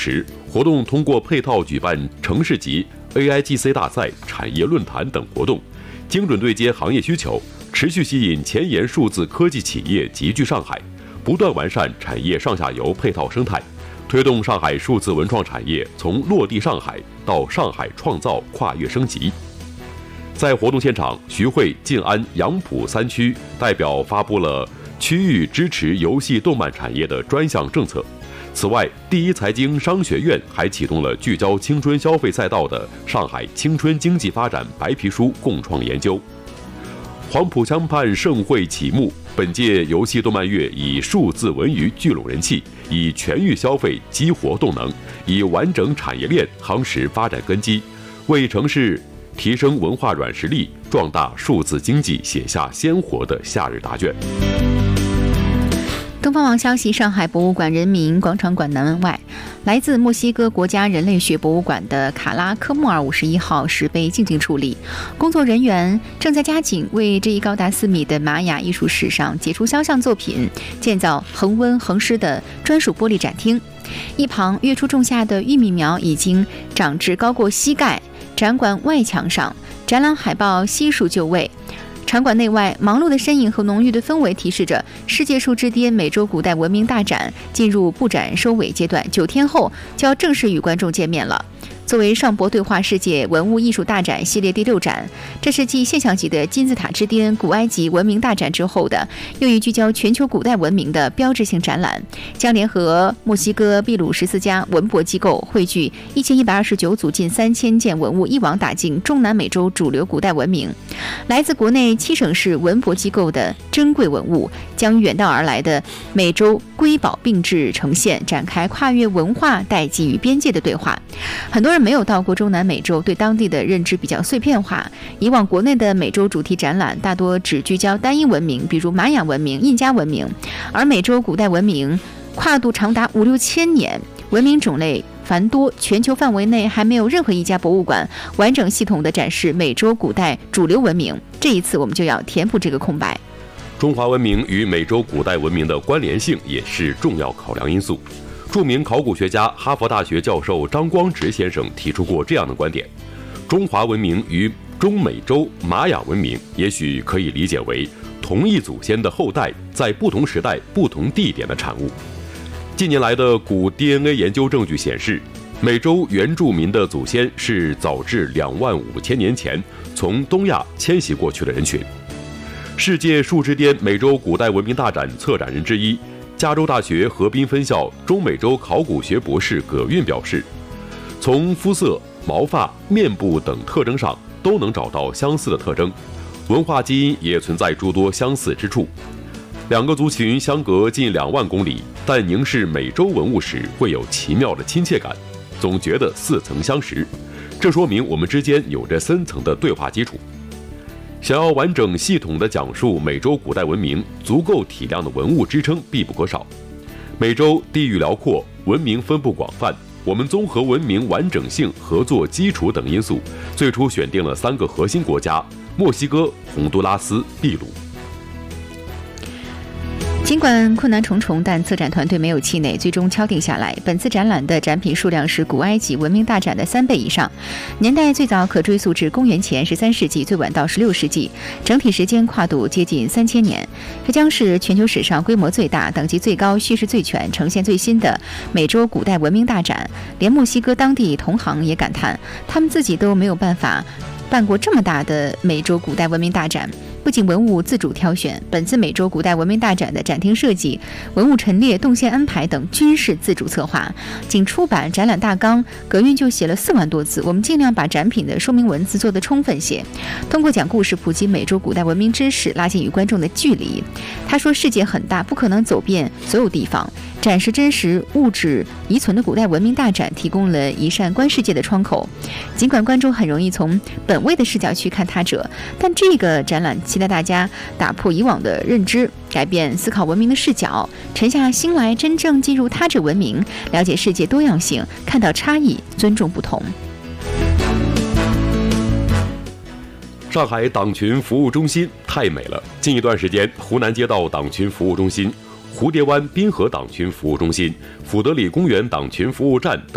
时，活动通过配套举办城市级 AIGC 大赛、产业论坛等活动，精准对接行业需求，持续吸引前沿数字科技企业集聚上海，不断完善产业上下游配套生态，推动上海数字文创产业从落地上海到上海创造跨越升级。在活动现场，徐汇、静安、杨浦3区代表发布了区域支持游戏动漫产业的专项政策。此外，第一财经商学院还启动了聚焦青春消费赛道的上海青春经济发展白皮书共创研究。黄浦江畔盛会启幕，本届游戏动漫月以数字文娱聚拢人气，以全域消费激活动能，以完整产业链夯实发展根基，为城市提升文化软实力、壮大数字经济写下鲜活的夏日答卷。 东方网消息，上海博物馆人民广场馆南门外，来自墨西哥国家人类学博物馆的卡拉科莫尔51号石碑静静矗立，工作人员正在加紧为这一高达4米的玛雅艺术史上杰出肖像作品建造恒温恒湿的专属玻璃展厅。一旁月初种下的玉米苗已经长至高过膝盖，展馆外墙上展览海报悉数就位。场馆内外忙碌的身影和浓郁的氛围提示着世界树之巅美洲古代文明大展进入布展收尾阶段，9天后就要正式与观众见面了。作为上博对话世界文物艺术大展系列第6展，这是继现象级的金字塔之巅古埃及文明大展之后的又一聚焦全球古代文明的标志性展览，将联合墨西哥、秘鲁14家文博机构，汇聚1129组近3000件文物，一网打尽中南美洲主流古代文明。来自国内7省市文博机构的珍贵文物，将远道而来的美洲瑰宝并置呈现，展开跨越文化代际与边界的对话。很多人没有到过中南美洲，对当地的认知比较碎片化。以往国内的美洲主题展览大多只聚焦单一文明，比如玛雅文明、印加文明，而美洲古代文明跨度长达5-6千年，文明种类繁多，全球范围内还没有任何一家博物馆完整系统地展示美洲古代主流文明。这一次我们就要填补这个空白。 中华文明与美洲古代文明的关联性也是重要考量因素。著名考古学家、哈佛大学教授张光直先生提出过这样的观点：中华文明与中美洲玛雅文明也许可以理解为同一祖先的后代在不同时代、不同地点的产物。近年来的古 DNA 研究证据显示，美洲原住民的祖先是早至25000年前从东亚迁徙过去的人群。世界树之巅美洲古代文明大展策展人之一，加州大学河滨分校中美洲考古学博士葛运表示，从肤色、毛发、面部等特征上都能找到相似的特征，文化基因也存在诸多相似之处。两个族群相隔近2万公里，但凝视美洲文物时会有奇妙的亲切感，总觉得似曾相识。这说明我们之间有着深层的对话基础。想要完整系统地讲述美洲古代文明，足够体量的文物支撑必不可少。美洲地域辽阔，文明分布广泛，我们综合文明完整性、合作基础等因素，最初选定了3个核心国家：墨西哥、洪都拉斯、秘鲁。 尽管困难重重，但策展团队没有气馁，最终敲定下来。本次展览的展品数量是古埃及文明大展的3倍以上，年代最早可追溯至公元前13世纪，最晚到16世纪，整体时间跨度接近3000年。这将是全球史上规模最大、等级最高、叙事最全、呈现最新的美洲古代文明大展。连墨西哥当地同行也感叹，他们自己都没有办法办过这么大的美洲古代文明大展。不仅文物自主挑选，本次美洲古代文明大展的展厅设计、文物陈列、动线安排等均是自主策划。仅出版展览大纲，葛运就写了4万多字。我们尽量把展品的说明文字做得充分些，通过讲故事普及美洲古代文明知识，拉近与观众的距离。他说，世界很大，不可能走遍所有地方。展示真实物质遗存的古代文明大展提供了一扇观世界的窗口。尽管观众很容易从本位的视角去看他者，但这个展览期待大家打破以往的认知，改变思考文明的视角，沉下心来真正进入他者文明，了解世界多样性，看到差异，尊重不同。 上海党群服务中心太美了。近一段时间，湖南街道党群服务中心、蝴蝶湾滨河党群服务中心、福德里公园党群服务站等